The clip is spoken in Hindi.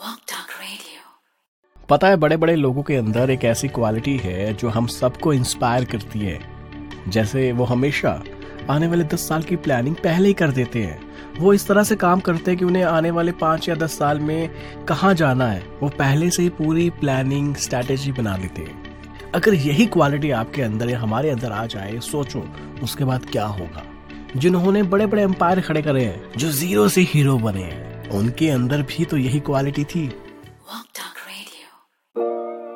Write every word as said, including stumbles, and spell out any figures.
Walk Talk Radio। पता है, बड़े बड़े लोगों के अंदर एक ऐसी क्वालिटी है जो हम सबको इंस्पायर करती है। जैसे वो हमेशा आने वाले दस साल की प्लानिंग पहले ही कर देते हैं। वो इस तरह से काम करते हैं कि उन्हें आने वाले पाँच या दस साल में कहाँ जाना है वो पहले से ही पूरी प्लानिंग स्ट्रैटेजी बना लेते हैं। अगर यही क्वालिटी आपके अंदर या हमारे अंदर आ जाए, सोचो उसके बाद क्या होगा। जिन्होंने बड़े बड़े एम्पायर खड़े करे हैं, जो जीरो से हीरो बने हैं, उनके अंदर भी तो यही क्वालिटी थी।